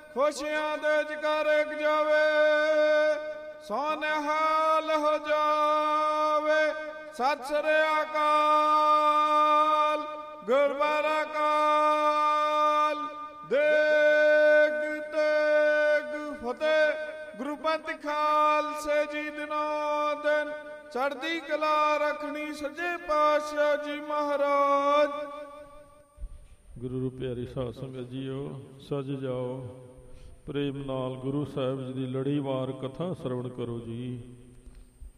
ਖੁਸ਼ੀਆਂ ਦੇ ਜਕਾਰ ਇੱਕ ਜਾਵੇ, ਸੋਨਿਹਾਲ ਹੋ ਜਾਵੇ। ਸਤਿ ਸ੍ਰੀ ਅਕਾਲ। ਗੁਰਬਾਰਾ ਕਾਲ। ਦੇਗ ਤੇਗ ਫਤਿਹ। ਗੁਰੂ ਪੰਥ ਖਾਲਸੇ ਜੀ ਦਿਨੋਂ ਦਿਨ ਚੜ੍ਹਦੀ ਕਲਾ ਰੱਖਣੀ। ਸੱਚੇ ਪਾਤਸ਼ਾਹ ਜੀ ਮਹਾਰਾਜ। ਗੁਰੂ ਪਿਆਰੀ ਸਾਧ ਸੰਗਤ ਜੀਓ, ਸੱਜ ਜਾਓ, ਪ੍ਰੇਮ ਨਾਲ ਗੁਰੂ ਸਾਹਿਬ ਜੀ ਦੀ ਲੜੀਵਾਰ ਕਥਾ ਸਰਵਣ ਕਰੋ ਜੀ।